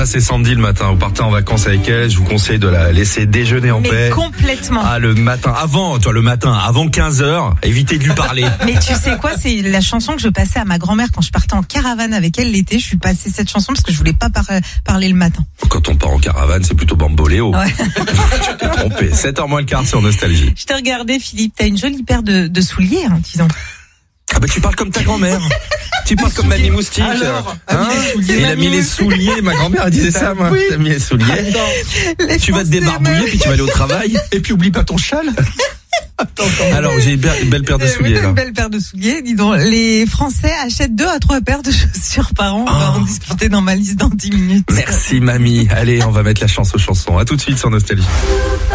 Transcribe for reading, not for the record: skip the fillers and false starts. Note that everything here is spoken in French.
C'est Sandy le matin, vous partez en vacances avec elle, je vous conseille de la laisser déjeuner en paix. Complètement. Ah, le matin, avant 15h, évitez de lui parler. Mais tu sais quoi, c'est la chanson que je passais à ma grand-mère quand je partais en caravane avec elle l'été. Je suis passée cette chanson parce que je voulais pas parler le matin. Quand on part en caravane, c'est plutôt bamboléo. Ouais. Tu t'es trompé. 7h moins le quart sur Nostalgie. Je t'ai regardé, Philippe, t'as une jolie paire de souliers, hein, disons. Ah bah tu parles comme ta grand-mère. Tu parles comme Mamie Moustique. Alors, Il a mis les souliers. Ma grand-mère elle disait ça, moi. Oui. T'as mis les souliers. Tu vas te débarbouiller puis tu vas aller au travail. Et puis oublie pas ton châle. Alors j'ai une belle paire de souliers T'as là. une belle paire de souliers, dis donc. Les Français achètent 2 à 3 paires de chaussures par an. On va en discuter dans ma liste dans 10 minutes. Merci mamie. Allez, on va mettre la chance aux chansons. À tout de suite sur Nostalgie.